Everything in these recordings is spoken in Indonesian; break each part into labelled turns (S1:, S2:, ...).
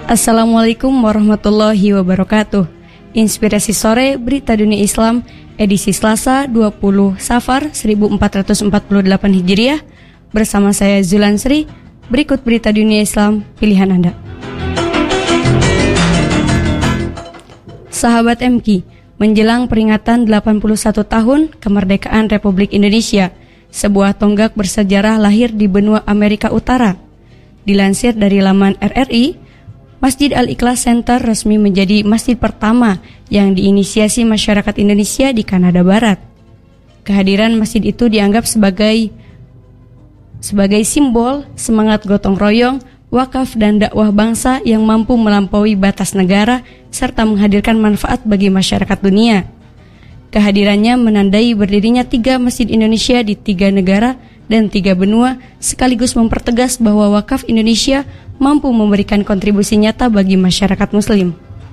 S1: Assalamualaikum warahmatullahi wabarakatuh. Inspirasi sore Berita Dunia Islam edisi Selasa 20 Safar 1448 Hijriah. Bersama saya Zulan Sri. Berikut Berita Dunia Islam pilihan Anda. Sahabat MQ, menjelang peringatan 81 tahun kemerdekaan Republik Indonesia, sebuah tonggak bersejarah lahir di benua Amerika Utara. Dilansir dari laman RRI, Masjid Al-Ikhlas Center resmi menjadi masjid pertama yang diinisiasi masyarakat Indonesia di Kanada Barat. Kehadiran masjid itu dianggap sebagai simbol semangat gotong royong, wakaf dan dakwah bangsa yang mampu melampaui batas negara serta menghadirkan manfaat bagi masyarakat dunia. Kehadirannya menandai berdirinya 3 masjid Indonesia di 3 negara dan 3 benua, sekaligus mempertegas bahwa wakaf Indonesia mampu memberikan kontribusi nyata bagi masyarakat Muslim.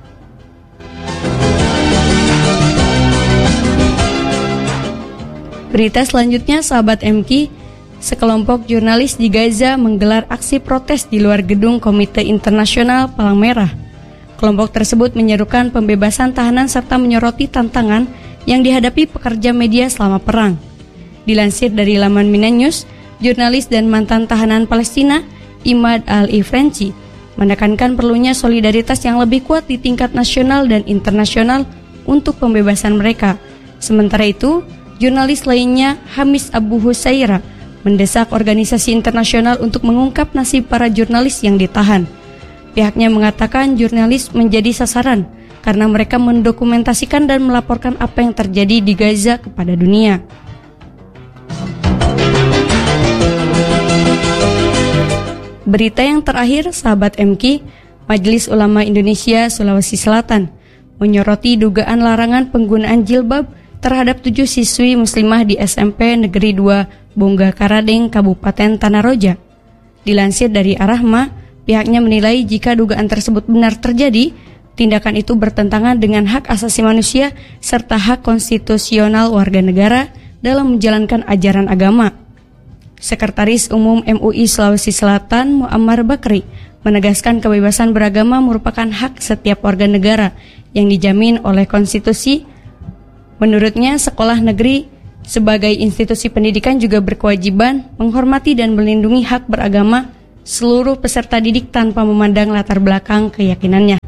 S1: Berita selanjutnya, sahabat MQ, sekelompok jurnalis di Gaza menggelar aksi protes di luar gedung Komite Internasional Palang Merah. Kelompok tersebut menyerukan pembebasan tahanan serta menyoroti tantangan yang dihadapi pekerja media selama perang. Dilansir dari laman Mina News, jurnalis dan mantan tahanan Palestina Imad Al-Ifrenci menekankan perlunya solidaritas yang lebih kuat di tingkat nasional dan internasional untuk pembebasan mereka. Sementara itu, jurnalis lainnya Hamis Abu Husaira mendesak organisasi internasional untuk mengungkap nasib para jurnalis yang ditahan. Pihaknya mengatakan jurnalis menjadi sasaran karena mereka mendokumentasikan dan melaporkan apa yang terjadi di Gaza kepada dunia. Berita yang terakhir, sahabat MQ, Majelis Ulama Indonesia Sulawesi Selatan menyoroti dugaan larangan penggunaan jilbab terhadap 7 siswi muslimah di SMP Negeri 2 Bongga Karadeng, Kabupaten Tanaroja. Dilansir dari Arahma, pihaknya menilai jika dugaan tersebut benar terjadi, tindakan itu bertentangan dengan hak asasi manusia serta hak konstitusional warga negara dalam menjalankan ajaran agama. Sekretaris Umum MUI Sulawesi Selatan Muammar Bakri menegaskan kebebasan beragama merupakan hak setiap warga negara yang dijamin oleh konstitusi. Menurutnya, sekolah negeri sebagai institusi pendidikan juga berkewajiban menghormati dan melindungi hak beragama seluruh peserta didik tanpa memandang latar belakang keyakinannya.